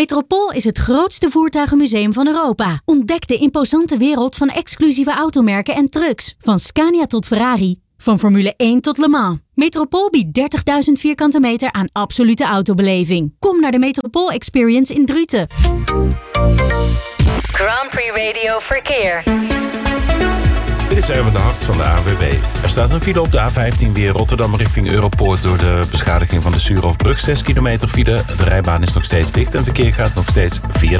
Metropool is het grootste voertuigenmuseum van Europa. Ontdek de imposante wereld van exclusieve automerken en trucks. Van Scania tot Ferrari. Van Formule 1 tot Le Mans. Metropool biedt 30.000 vierkante meter aan absolute autobeleving. Kom naar de Metropool Experience in Druten. Grand Prix Radio Verkeer. Dit is Erwin de Hart van de ANWB. Er staat een file op de A15 weer Rotterdam richting Europoort door de beschadiging van de Suurhofbrug. 6 kilometer file. De rijbaan is nog steeds dicht en verkeer gaat nog steeds via